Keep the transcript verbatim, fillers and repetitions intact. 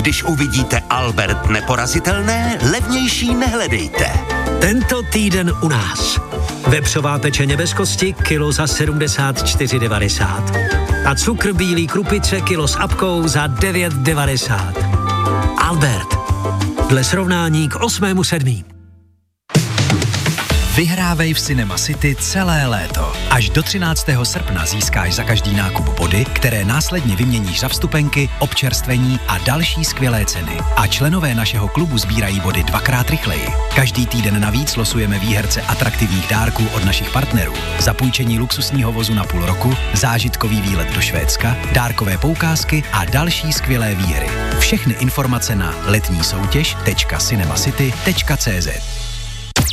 Když uvidíte Albert neporazitelné, levnější nehledejte. Tento týden u nás. Vepřová pečeně bez kosti, kilo za sedmdesát čtyři devadesát. A cukr bílý krupice, kilo s apkou za devět devadesát. Albert. Dle srovnání k osmému sedmý. Vyhrávej v Cinema City celé léto. Až do třináctého srpna získáš za každý nákup body, které následně vyměníš za vstupenky, občerstvení a další skvělé ceny. A členové našeho klubu sbírají body dvakrát rychleji. Každý týden navíc losujeme výherce atraktivních dárků od našich partnerů. Zapůjčení luxusního vozu na půl roku, zážitkový výlet do Švédska, dárkové poukázky a další skvělé výhry. Všechny informace na letní soutěž tečka cinemacity tečka cé zet.